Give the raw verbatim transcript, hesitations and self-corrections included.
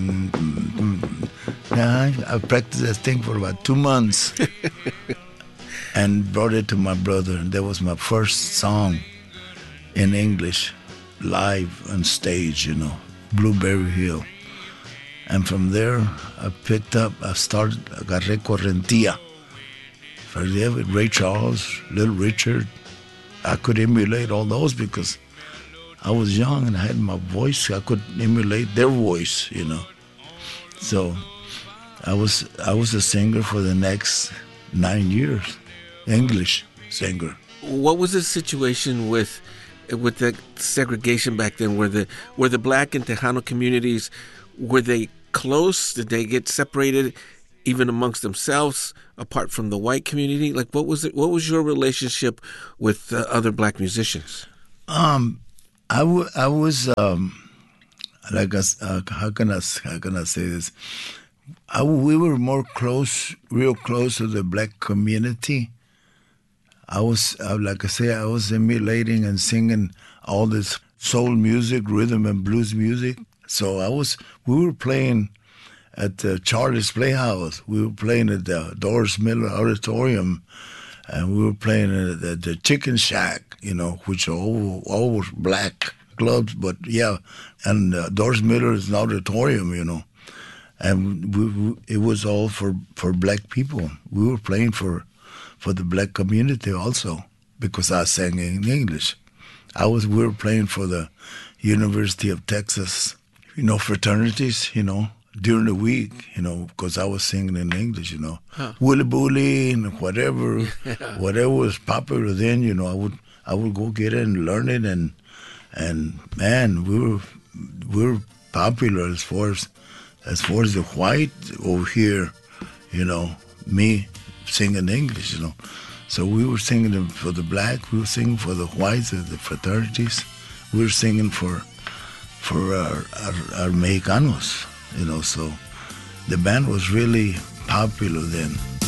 Yeah, I practiced that thing for about two months and brought it to my brother. And that was my first song in English, live on stage, you know, Blueberry Hill. And from there, I picked up, I started, agarré Correntía. For there with Ray Charles, Little Richard. I could emulate all those because I was young and I had my voice. I could emulate their voice, you know. So I was I was a singer for the next nine years, English singer. What was the situation with with the segregation back then? Were the were the black and Tejano communities, were they close? Did they get separated even amongst themselves, apart from the white community? Like, what was it? What was your relationship with uh, other black musicians? Um, I, w- I was um, like a, uh, how can I how can I say this? I, we were more close, real close to the black community. I was, uh, like I say, I was emulating and singing all this soul music, rhythm and blues music. So I was, we were playing at the Charlie's Playhouse. We were playing at the Doris Miller Auditorium, and we were playing at the, the Chicken Shack, you know, which are all, all black clubs. But yeah, and uh, Doris Miller is an auditorium, you know. And we, we, it was all for, for black people. We were playing for for the black community also, because I sang in English. I was we were playing for the University of Texas, you know, fraternities, you know, during the week, you know, because I was singing in English, you know, huh. Willy Bully and whatever, yeah. whatever was popular then, you know, I would I would go get it and learn it, and and man, we were we were popular as far as as far as the white over here, you know, me singing English, you know. So we were singing for the black, we were singing for the whites, the fraternities, we were singing for for our, our, our Mexicanos, you know. So the band was really popular then.